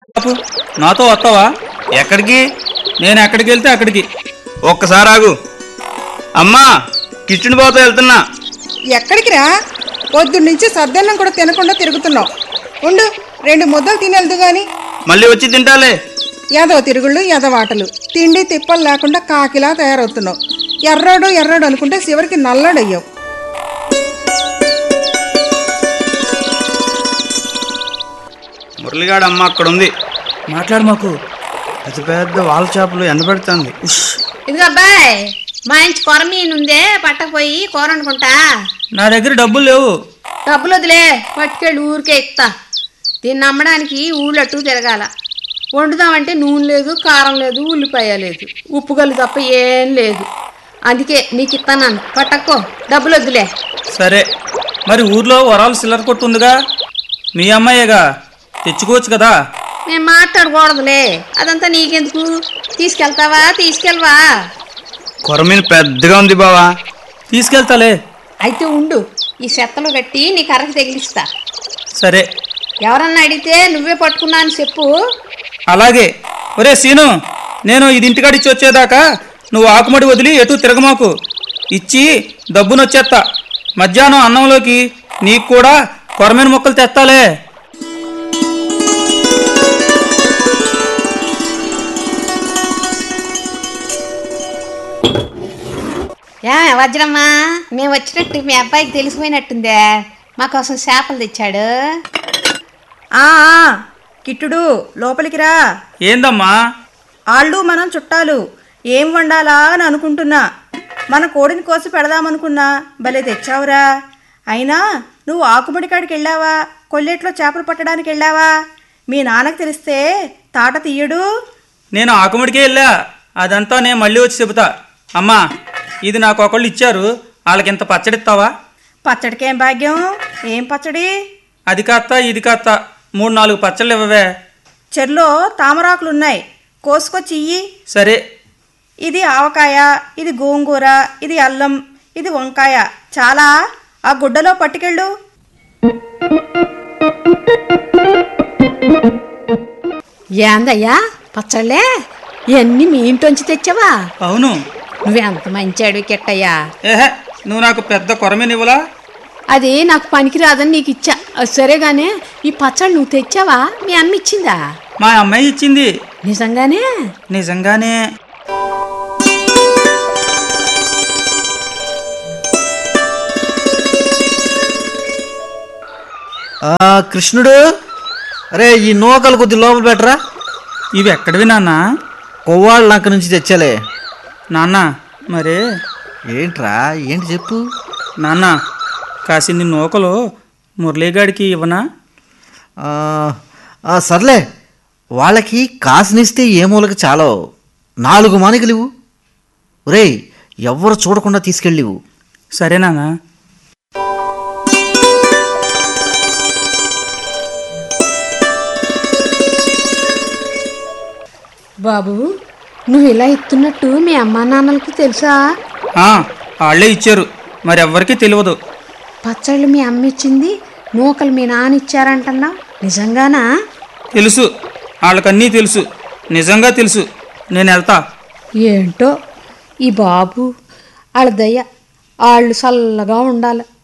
బాపు నాతో వస్తావా? ఎక్కడికి? నేను ఎక్కడికి వెళ్తే అక్కడికి. ఒక్కసారి ఆగు. అమ్మా, కిచెన్ బాబుతో వెళ్తున్నా. ఎక్కడికి రా? పొద్దున్నుంచి సద్దన్నం కూడా తినకుండా తిరుగుతున్నావు. ఉండు, 2 ముద్దలు తినేళ్దు గాని. మళ్ళీ వచ్చి తింటాలే. ఎదవ తిరుగుళ్ళు, ఎదవాటలు, తిండి తిప్పలు లేకుండా కాకిలా తయారవుతున్నావు. ఎర్రాడు అనుకుంటే చివరికి నల్లడయ్యావు. మురళిగాడు అమ్మ అక్కడ ఉంది. మాట్లాడు మాకు. పెద్ద పెద్ద వాళ్ళ చేపలు ఎండబెడుతుంది. ఇదిగో అబ్బాయి, మా ఇంటి కూర మీనుందే, పట్టకపోయి కూర అనుకుంటా. నా దగ్గర డబ్బులు లేవు. డబ్బులు వదిలే, పట్టుకెళ్ళి ఊరికే ఇస్తా. దీన్ని నమ్మడానికి ఊళ్ళట్టు తిరగాల. వండుదామంటే నూనె లేదు, కారం లేదు, ఉల్లిపాయ లేదు, ఉప్పు గల్లు తప్ప ఏం లేదు. అందుకే నీకు ఇస్తాను, పట్టక్కో, డబ్బులు వద్దులే. సరే, మరి ఊర్లో వరాలు సిల్లర్ కొట్టు ఉందిగా, మీ అమ్మాయేగా, తెచ్చుకోవచ్చు కదా. మేము మాట్లాడకూడదులే, అదంతా నీకెందుకు? తీసుకెళ్తావా? తీసుకెళ్ళవా? కొరమీను పెద్దగా ఉంది బావా. తీసుకెళ్తాలే. అయితే ఉండు, ఈ చెత్తలో కట్టి నీ కర్రకి తగిలిస్తా. సరే. ఎవరన్నా అడిగితే నువ్వే పట్టుకున్నాను చెప్పు. అలాగే. ఒరే సీను, నేను ఇది ఇంటికాడిచ్చి వచ్చేదాకా నువ్వు ఆకుమడి వదిలి ఎటు తిరగమాకు. ఇచ్చి డబ్బునొచ్చేస్తా. మధ్యాహ్నం అన్నంలోకి నీకు కూడా కొరమీన ముక్కలు తెస్తాలే. వజ్రమ్మా, మేము వచ్చినట్టు మీ అబ్బాయికి తెలిసిపోయినట్టుందే, మా కోసం చేపలు తెచ్చాడు. కిట్టుడు, లోపలికి రా. ఏందమ్మా? ఆళ్ళు మనం చుట్టాలు. ఏం వండాలా అని అనుకుంటున్నా. మన కోడిని కోసి పెడదామనుకున్నా, భలే తెచ్చావురా. అయినా నువ్వు ఆకుమడి కాడికి వెళ్ళావా, కొల్లేట్లో చేపలు పట్టడానికి వెళ్ళావా? మీ నాన్నకు తెలిస్తే తాట తీయడు. నేను ఆకుమడికే వెళ్ళా. అదంతా నేను మళ్ళీ వచ్చి చెబుతా. అమ్మా, ఇది నాకు ఒకళ్ళు ఇచ్చారు, వాళ్ళకింత పచ్చడిస్తావా? పచ్చడికేం భాగ్యం? ఏం పచ్చడి? అది కాస్త ఇది కాస్త 3-4 పచ్చళ్ళు ఇవ్వవే. చెర్లో తామరాకులున్నాయి, కోసుకొచ్చి ఇయ్యి. సరే. ఇది ఆవకాయ, ఇది గోంగూర, ఇది అల్లం, ఇది వంకాయ. చాలా, ఆ గుడ్డలో పట్టుకెళ్ళు. ఏందయ్యా పచ్చళ్ళే? ఇవన్నీ మీ ఇంట్లోంచి తెచ్చావా? అవును. నువ్వెంత మంచాడు కిట్టయ్యా. ఏహే, నువ్వు నాకు పెద్ద కొరమీన ఇవ్వలా? అది నాకు పనికిరాదని నీకు ఇచ్చా. సరేగానే, ఈ పచ్చళ్ళు నువ్వు తెచ్చావా? మీ అమ్మ ఇచ్చిందా? మా అమ్మాయి ఇచ్చింది. నిజంగానే? నిజంగానే. కృష్ణుడు, అరే ఈ నూకలు కొద్ది లోపల పెట్టరా. ఇవి ఎక్కడివి నాన్న? కొవ్వాళ్ళ లంక నుంచి తెచ్చాలే. నాన్న మరే. ఏంట్రా, ఏంటి చెప్పు. నాన్న, కాసిన్ని నూకలు మురళీగాడికి ఇవ్వనా? సర్లే, వాళ్ళకి కాసునిస్తే ఏ మూలకి చాలో 4 మానికలు ఇవ్వు. ఒరేయ్, ఎవ్వరు చూడకుండా తీసుకెళ్ళివు. సరే నాన్న. బాబు, నువ్వు ఇలా ఇస్తున్నట్టు మీ అమ్మా నాన్నలకి తెలుసా? వాళ్ళే ఇచ్చారు, మరెవ్వరికీ తెలియదు. పచ్చళ్ళు మీ అమ్మ ఇచ్చింది, నూకలు మీ నాన్న ఇచ్చారంటున్నావు, నిజంగానా? తెలుసు, వాళ్ళకన్నీ తెలుసు, నిజంగా తెలుసు. నేను వెళ్తా. ఏంటో ఈ బాబు, వాళ్ళ దయ్య, వాళ్ళు చల్లగా ఉండాలి.